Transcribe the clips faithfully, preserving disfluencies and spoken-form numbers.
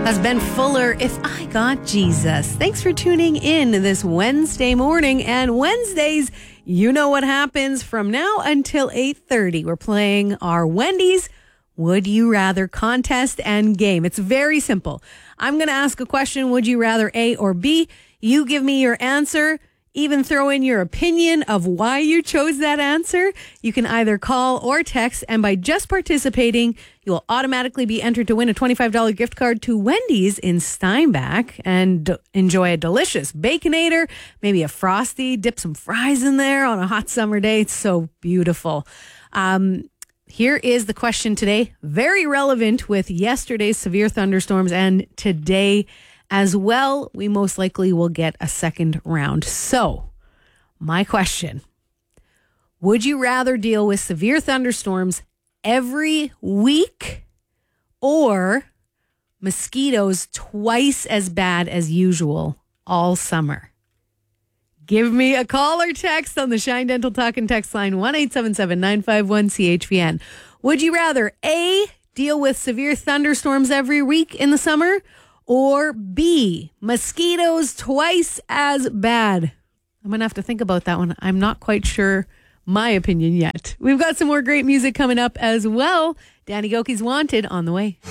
That's Ben Fuller, If I Got Jesus. Thanks for tuning in this Wednesday morning. And Wednesdays, you know what happens from now until eight thirty. We're playing our Wendy's Would You Rather contest and game. It's very simple. I'm going to ask a question, would you rather A or B? You give me your answer. Even throw in your opinion of why you chose that answer. You can either call or text, and by just participating, you will automatically be entered to win a twenty-five dollars gift card to Wendy's in Steinbach and d- enjoy a delicious Baconator, maybe a Frosty, dip some fries in there on a hot summer day. It's so beautiful. Um, here is the question today, very relevant with yesterday's severe thunderstorms and today as well. We most likely will get a second round. So, my question, would you rather deal with severe thunderstorms every week or mosquitoes twice as bad as usual all summer? Give me a call or text on the Shine Dental Talk and Text line one eight seven seven, nine five one, C H V N. Would you rather A, deal with severe thunderstorms every week in the summer, or B, mosquitoes twice as bad? I'm going to have to think about that one. I'm not quite sure my opinion yet. We've got some more great music coming up as well. Danny Goki's Wanted on the way.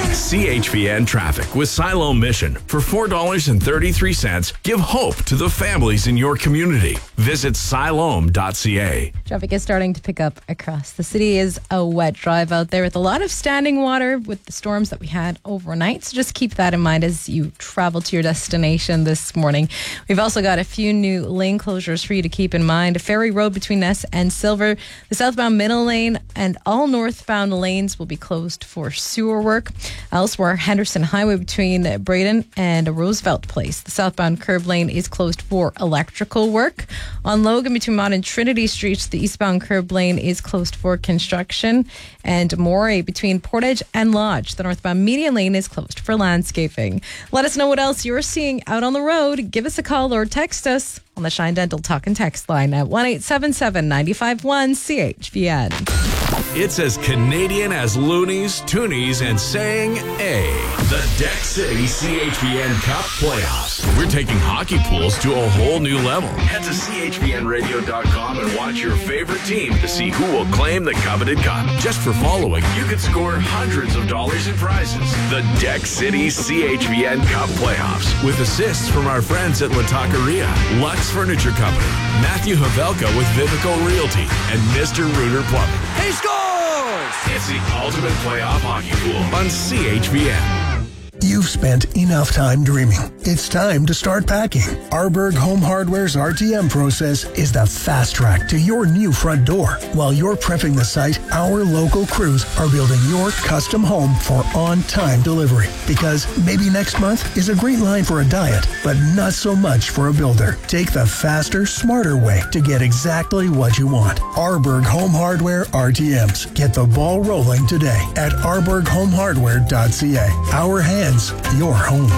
C H V N Traffic with Siloam Mission. For four dollars and thirty-three cents, give hope to the families in your community. Visit siloam dot c a. Traffic is starting to pick up across the city. Is a wet drive out there with a lot of standing water with the storms that we had overnight. So just keep that in mind as you travel to your destination this morning. We've also got a few new lane closures for you to keep in mind. Ferry Road between Ness and Silver, the southbound middle lane and all northbound lanes will be closed for sewer work. Elsewhere, Henderson Highway between Braden and Roosevelt Place. The southbound curb lane is closed for electrical work. On Logan between Mott and Trinity Streets, the eastbound curb lane is closed for construction. And Moray between Portage and Lodge, the northbound median lane is closed for landscaping. Let us know what else you're seeing out on the road. Give us a call or text us on the Shine Dental Talk and Text line at one eight seven seven, nine five one, C H V N. It's as Canadian as Loonies, Toonies, and saying A. The Deck City C H V N Cup Playoffs. We're taking hockey pools to a whole new level. Head to C H V N radio dot com and watch your favorite team to see who will claim the coveted cup. Just for following, you could score hundreds of dollars in prizes. The Deck City C H V N Cup Playoffs with assists from our friends at La Taqueria, Lux Furniture Company, Matthew Havelka with Vivico Realty, and Mister Rooter Plumbing. He scores! It's the ultimate playoff hockey pool on C H V N. You've spent enough time dreaming. It's time to start packing. Arberg Home Hardware's R T M process is the fast track to your new front door. While you're prepping the site, our local crews are building your custom home for on-time delivery. Because maybe next month is a green line for a diet, but not so much for a builder. Take the faster, smarter way to get exactly what you want. Arberg Home Hardware R T Ms. Get the ball rolling today at arberg home hardware dot c a. Our hands, your home.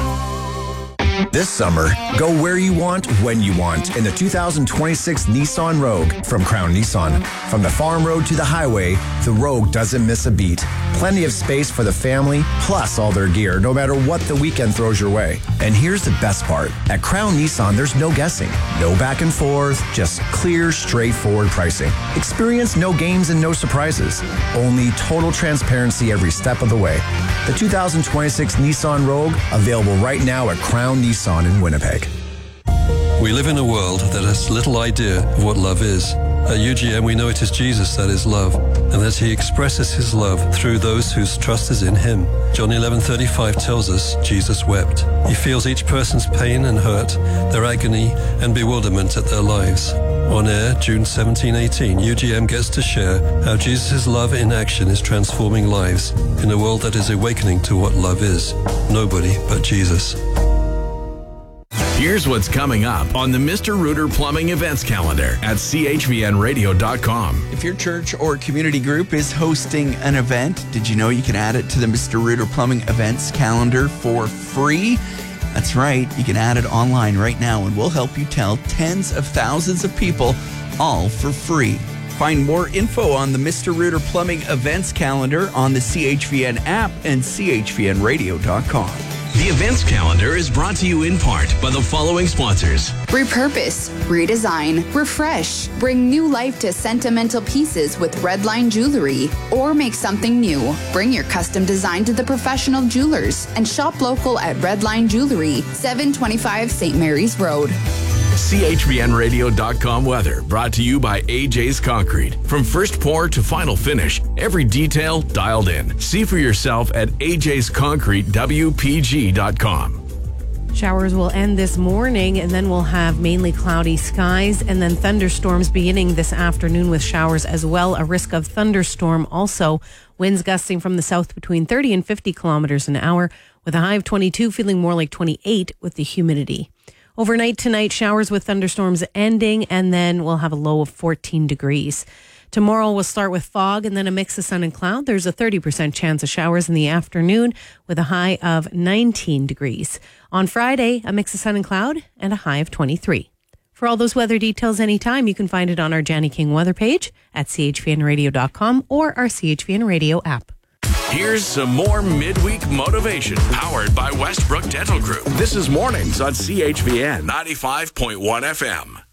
This summer, go where you want, when you want in the two thousand twenty-six Nissan Rogue from Crown Nissan. From the farm road to the highway, the Rogue doesn't miss a beat. Plenty of space for the family, plus all their gear, no matter what the weekend throws your way. And here's the best part. At Crown Nissan, there's no guessing, no back and forth, just clear, straightforward pricing. Experience no games and no surprises. Only total transparency every step of the way. The two thousand twenty-six Nissan Rogue, available right now at Crown Nissan in Winnipeg. We live in a world that has little idea of what love is. At U G M, we know it is Jesus that is love, and that he expresses his love through those whose trust is in him. John eleven thirty-five tells us Jesus wept. He feels each person's pain and hurt, their agony and bewilderment at their lives. On air, June seventeen eighteen, U G M gets to share how Jesus' love in action is transforming lives in a world that is awakening to what love is. Nobody but Jesus. Here's what's coming up on the Mister Rooter Plumbing events calendar at c h v n radio dot com. If your church or community group is hosting an event, did you know you can add it to the Mister Rooter Plumbing events calendar for free? That's right. You can add it online right now, and we'll help you tell tens of thousands of people, all for free. Find more info on the Mister Rooter Plumbing events calendar on the C H V N app and c h v n radio dot com. The events calendar is brought to you in part by the following sponsors. Repurpose, redesign, refresh. Bring new life to sentimental pieces with Redline Jewelry. Or make something new. Bring your custom design to the professional jewelers and shop local at Redline Jewelry, seven twenty-five Saint Mary's Road. C H V N radio dot com weather brought to you by A J's Concrete. From first pour to final finish, every detail dialed in. See for yourself at A J's Concrete W P G dot com. Showers will end this morning, and then we'll have mainly cloudy skies and then thunderstorms beginning this afternoon with showers as well. A risk of thunderstorm also. Winds gusting from the south between thirty and fifty kilometers an hour with a high of twenty-two, feeling more like twenty-eight with the humidity. Overnight tonight, showers with thunderstorms ending, and then we'll have a low of fourteen degrees. Tomorrow we'll start with fog and then a mix of sun and cloud. There's a thirty percent chance of showers in the afternoon with a high of nineteen degrees. On Friday, a mix of sun and cloud and a high of twenty-three. For all those weather details anytime, you can find it on our Janny King weather page at C H V N radio dot com or our C H V N Radio app. Here's some more midweek motivation powered by Westbrook Dental Group. This is Mornings on C H V N ninety-five point one F M.